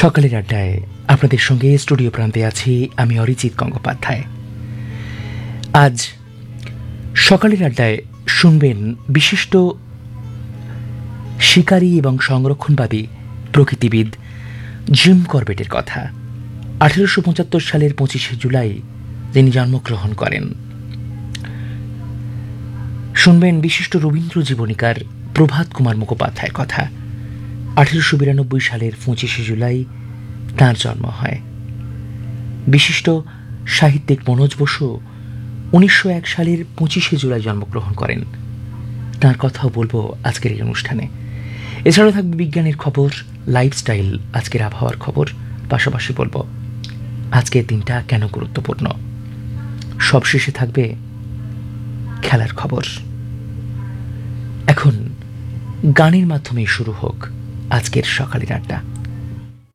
সকালের আড্ডায় আপনাদের সঙ্গে স্টুডিও প্রান্তে আছি আমি অরিজিৎ গঙ্গোপাধ্যায়। আজ সকালের আড্ডায় শুনবেন বিশিষ্ট শিকারী এবং সংরক্ষণবাদী প্রকৃতিবিদ জিম করবেটের কথা। 1875 সালের 25শে জুলাই তিনি জন্মগ্রহণ করেন। শুনবেন বিশিষ্ট রবীন্দ্র জীবনীকার প্রভাত কুমার মুখোপাধ্যায়ের কথা। 1892 সালের 25শে জুলাই তাঁর জন্ম হয়। বিশিষ্ট সাহিত্যিক মনোজ বসু 1901 সালের 25শে জুলাই জন্মগ্রহণ করেন। তাঁর কথাও বলবো আজকের এই অনুষ্ঠানে। এছাড়াও থাকবে বিজ্ঞানের খবর, লাইফস্টাইল, আজকের আবহাওয়ার খবর, পাশাপাশি বলবো আজকের দিনটা কেন গুরুত্বপূর্ণ। সবশেষে থাকবে খেলার খবর। এখন গানের মাধ্যমে শুরু হোক আজকের সকালের আড্ডা।